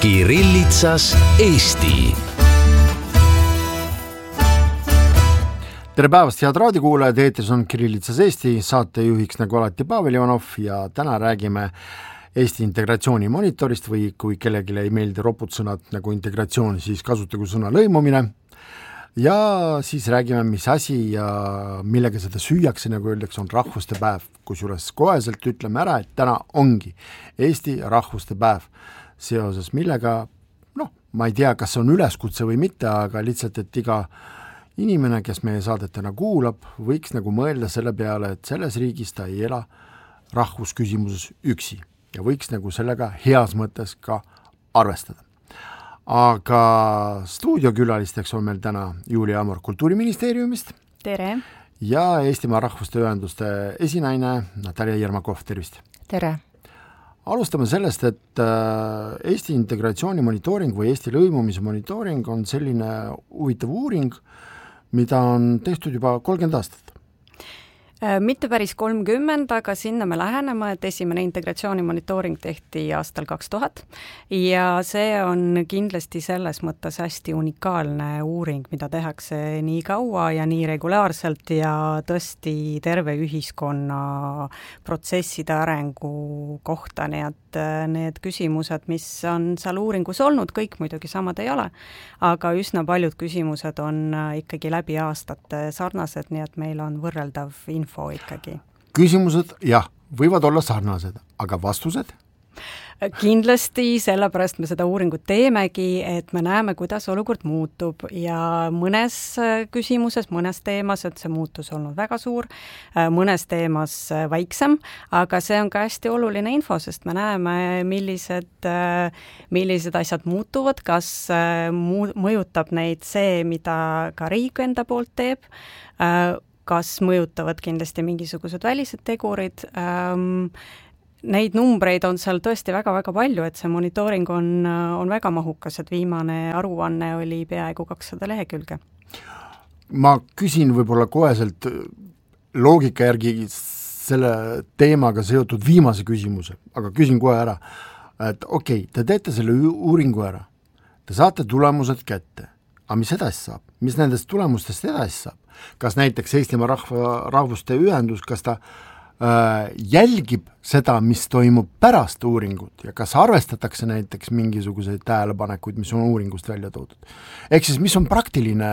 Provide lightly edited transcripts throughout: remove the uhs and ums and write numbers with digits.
Kirillitsas Eesti. Tere päevast, head raadiokuulajad, eetris on Kirillitsas Eesti, saatejuhiks nagu alati Pavel Ivanov ja täna räägime Eesti integratsiooni monitorist või kui kellelegi ei meeldi roputsõnad nagu integratsioon, siis kasutagu sõna lõimumine ja siis räägime, mis asi ja millega seda süüakse, nagu öeldakse, on rahvuste päev, kusjuures koheselt ütleme ära, et täna ongi Eesti rahvuste päev seoses millega, ma ei tea, kas see on üleskutse või mitte, aga lihtsalt, et iga inimene, kes meie saadetena kuulab, võiks nagu mõelda selle peale, et selles riigis ta ei ela rahvusküsimuses üksi ja võiks nagu sellega heas mõttes ka arvestada. Aga stuudiokülalisteks on meil täna Julia Amor Kultuuriministeeriumist. Tere! Ja Eestimaa Rahvuste Ühenduste esinaine Natalja Jermakov, tervist! Tere! Alustame sellest, et Eesti integratsiooni monitooring või Eesti lõimumise monitooring on selline huvitav uuring, mida on tehtud juba 30 aastat. Mitte päris 30, aga sinna me läheneme, et esimene integratsiooni monitooring tehti aastal 2000 ja see on kindlasti selles mõttes hästi unikaalne uuring, mida tehakse nii kaua ja nii regulaarselt ja tõesti terve ühiskonna protsesside arengu kohta, nii et need küsimused, mis on seal uuringus olnud, kõik muidugi samad ei ole, aga üsna paljud küsimused on ikkagi läbi aastate sarnased, nii et meil on võrreldav info ikkagi. Küsimused, jah, võivad olla sarnased, aga vastused? Kindlasti, sellepärast me seda uuringut teemegi, et me näeme, kuidas olukord muutub ja mõnes küsimuses, mõnes teemas, et see muutus olnud väga suur, mõnes teemas väiksem, aga see on ka hästi oluline info, sest me näeme, millised asjad muutuvad, kas mõjutab neid see, mida ka riik enda poolt teeb, kas mõjutavad kindlasti mingisugused välised tegurid. Neid numbreid on seal tõesti väga-väga palju, et see monitooring on väga mahukas, et viimane aruanne oli peaaegu 200 lehekülge. Ma küsin võib-olla koheselt loogika järgi selle teemaga seotud viimase küsimuse, aga küsin kohe ära, et okei, te teete selle uuringu ära, te saate tulemused kätte, aga mis edasi saab? Mis nendest tulemustest edasi saab? Kas näiteks Eestimaa Rahvuste Ühendus, kas ta jälgib seda, mis toimub pärast uuringut ja kas arvestatakse näiteks mingisuguseid tähelepanekuid, mis on uuringust välja toodud? Ehk siis, mis on praktiline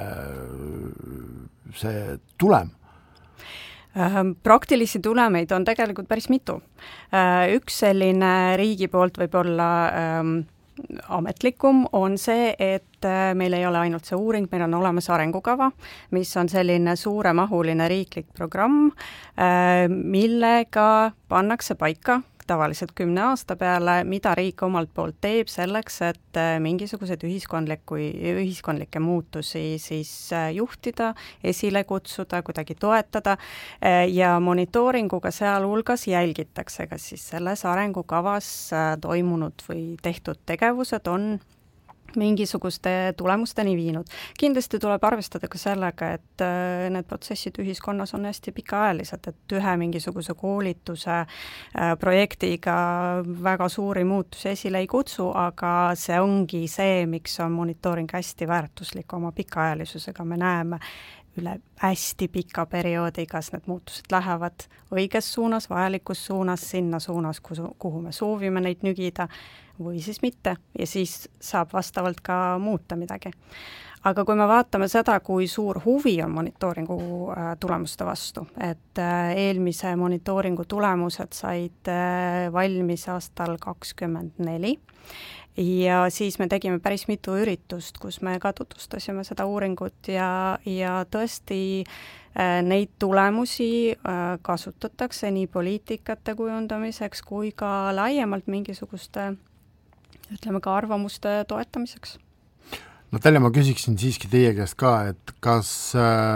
see tulem? Praktilisi tulemeid on tegelikult päris mitu. Üks selline riigi poolt võib olla ametlikum on see, et meil ei ole ainult see uuring, meil on olemas arengukava, mis on selline suuremahuline riiklik programm, millega pannakse paika tavaliselt 10 aasta peale, mida riik omalt poolt teeb selleks, et mingisuguseid ühiskondlikke muutusi siis juhtida, esile kutsuda, kuidagi toetada ja monitooringuga seal hulgas jälgitakse, kas siis selles arengukavas toimunud või tehtud tegevused on mingisuguste tulemusteni viinud. Kindlasti tuleb arvestada ka sellega, et need protsessid ühiskonnas on hästi pikaajalised, et ühe mingisuguse koolituse projektiga väga suuri muutusi esile ei kutsu, aga see ongi see, miks on monitooring hästi väärtuslik oma pikaajalisusega. Me näeme üle hästi pika perioodi, kas need muutused lähevad õiges suunas, vajalikus suunas, sinna suunas, kuhu me soovime neid nügida või siis mitte ja siis saab vastavalt ka muuta midagi. Aga kui me vaatame seda, kui suur huvi on monitooringu tulemuste vastu, et eelmise monitooringu tulemused said valmis aastal 2024 ja siis me tegime päris mitu üritust, kus me ka tutvustasime seda uuringut ja tõesti neid tulemusi kasutatakse nii poliitikate kujundamiseks kui ka laiemalt mingisuguste, ütleme ka arvamuste toetamiseks. Natalja, ma küsiksin siiski teie käest ka, et kas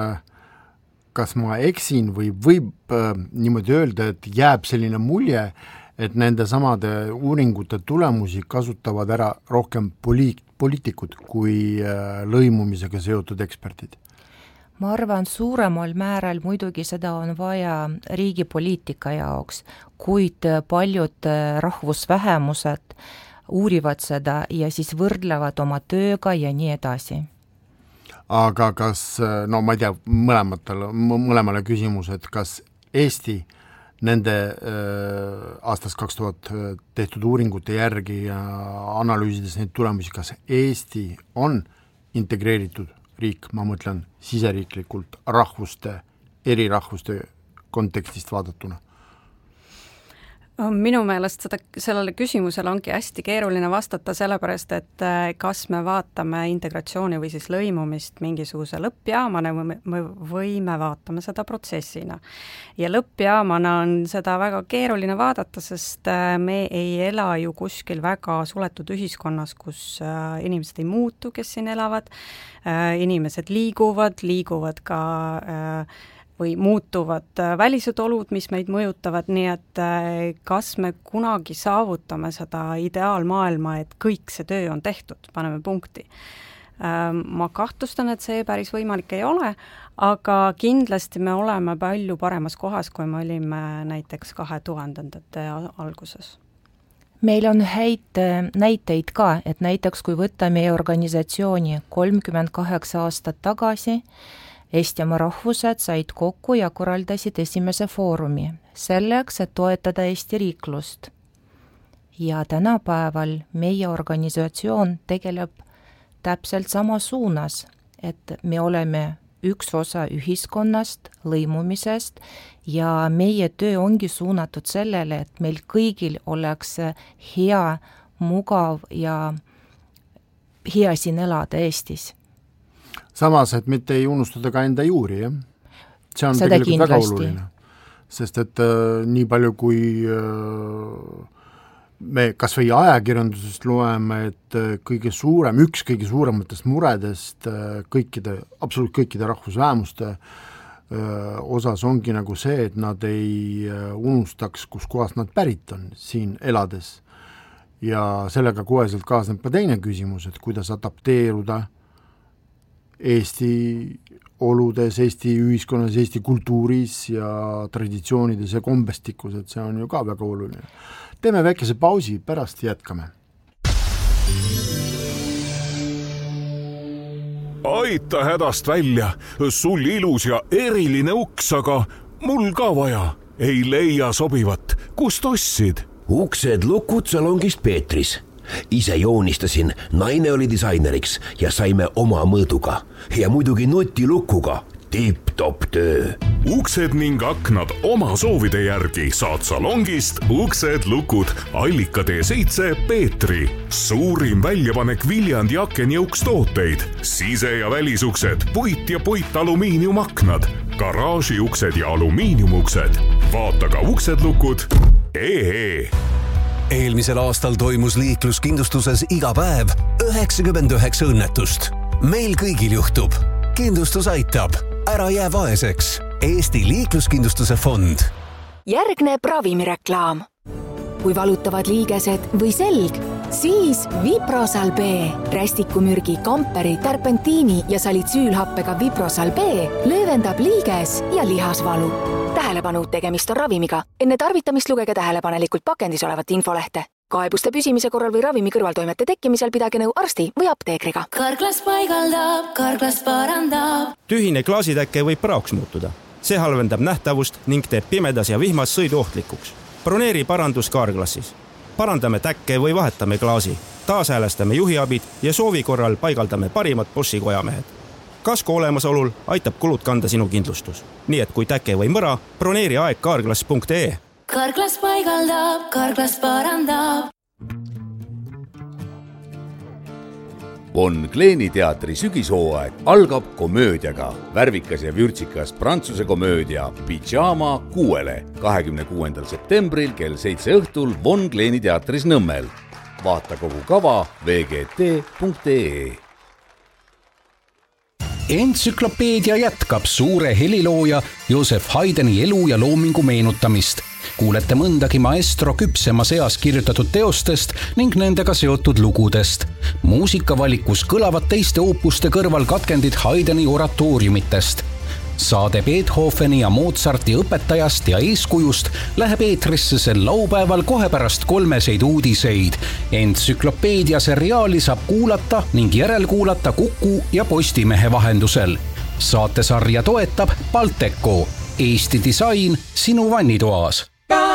ma eksin või võib niimoodi öelda, et jääb selline mulje, et nende samade uuringute tulemusi kasutavad ära rohkem poliitikud kui lõimumisega seotud eksperdid? Ma arvan, suuremal määral muidugi seda on vaja riigi poliitika jaoks, kuid paljud rahvusvähemused uurivad seda ja siis võrdlevad oma tööga ja nii edasi. Aga kas, no ma ei tea, mõlemale küsimus, et kas Eesti nende aastast 2000 tehtud uuringute järgi ja analüüsides neid tulemusi, kas Eesti on integreeritud riik, ma mõtlen siseriiklikult eri rahvuste kontekstist vaadatuna? Minu meelest sellele küsimusele ongi hästi keeruline vastata, sellepärast, et kas me vaatame integratsiooni või siis lõimumist mingisuguse lõppjaamana või me vaatame seda protsessina. Ja lõppjaamana on seda väga keeruline vaadata, sest me ei ela ju kuskil väga suletud ühiskonnas, kus inimesed ei muutu, kes siin elavad, inimesed liiguvad ka või muutuvad välised olud, mis meid mõjutavad, nii et kas me kunagi saavutame seda ideaalmaailma, et kõik see töö on tehtud, paneme punkti. Ma kahtlustan, et see päris võimalik ei ole, aga kindlasti me oleme palju paremas kohas, kui me olime näiteks 2000-ndate alguses. Meil on häid näiteid ka, et näiteks kui võtta meie organisatsiooni 38 aastat tagasi, Eestimaa rahvused said kokku ja korraldasid esimese foorumi selleks, et toetada Eesti riiklust. Ja tänapäeval meie organisatsioon tegeleb täpselt sama suunas, et me oleme üks osa ühiskonnast, lõimumisest ja meie töö ongi suunatud sellele, et meil kõigil oleks hea, mugav ja hea siin elada Eestis. Samas, et mitte ei unustada ka enda juuri, jah? See on seda tegelikult kindlasti. Väga oluline, sest et nii palju kui me kas või ajakirjandusest loeme, et kõige suurematest muredest absoluut kõikide rahvusvähemuste osas ongi nagu see, et nad ei unustaks, kus kohast nad pärit on siin elades. Ja sellega koheselt kaasneb ka teine küsimus, et kuidas adapteeruda Eesti oludes, Eesti ühiskonnas, Eesti kultuuris ja traditsioonides ja kombestikus, et see on ju ka väga oluline. Teeme väikese pausi, pärast jätkame. Aita hädast välja, sul ilus ja eriline uks, aga mul ka vaja. Ei leia sobivat, kust ostsid? Uksed lukud salongist Peetris. Ise joonistasin, naine oli disaineriks ja saime oma mõõduga. Ja muidugi nutilukuga. Tipp-top töö. Uksed ning aknad oma soovide järgi saad salongist uksed lukud Allika T7 Peetri. Suurim väljapanek Viljandi akenjõukstooteid. Sise- ja välisuksed, puit ja puitalumiiniumaknad, garaažiuksed ja alumiiniumuksed. Vaata ka uksedlukud.ee. Eelmisel aastal toimus liikluskindlustuses iga päev 99 õnnetust. Meil kõigil juhtub. Kindlustus aitab. Ära jää vaeseks. Eesti liikluskindlustuse fond. Järgneb ravimireklaam. Kui valutavad liigesed või selg, siis Viprosal B. Rästikumürgi, kamperi, terpentiini ja salitsüülhappega Viprosal B löövendab liiges ja lihasvalu. Tähelepanu, tegemist on ravimiga. Enne tarvitamist lugege tähelepanelikult pakendis olevat infolehte. Kaebuste püsimise korral või ravimi kõrvaltoimete tekkimisel pidage nõu arsti või apteekriga. Karglas paigaldab, Karglas parandab. Tühine klaasitäkke võib praoks muutuda. See halvendab nähtavust ning teeb pimedas ja vihmas sõidu ohtlikuks. Broneeri parandus Karglassis. Parandame täkke või vahetame klaasi. Taashäälestame juhiabid ja soovi korral paigaldame parimad Boschi kojamehed. Kasko olemasolul aitab kulud kanda sinu kindlustus. Nii et kui täke või mõra, broneeri aeg karglas.ee. Karglas paigaldab, Karglas parandab. Von Kleeni teatri sügishooaeg algab komöödiaga. Värvikas ja vürtsikas prantsuse komöödia Pyjama 6. 26. septembril kell 7 õhtul Von Kleeni teatris Nõmmel. Vaata kogu kava vgt.ee. Entsüklopeedia jätkab suure helilooja Josef Haydni elu ja loomingu meenutamist. Kuulete mõndagi maestro küpsema seas kirjutatud teostest ning nendega seotud lugudest. Muusikavalikus kõlavad teiste oopuste kõrval katkendid Haydni oratooriumitest. Saade Beethoveni ja Mozarti õpetajast ja eeskujust läheb eetrisse sel laupäeval kohe pärast 3 uudiseid. Entsüklopeedia seriaali saab kuulata ning järelkuulata Kuku ja Postimehe vahendusel. Saatesarja toetab Balteco, Eesti disain sinu vannitoas.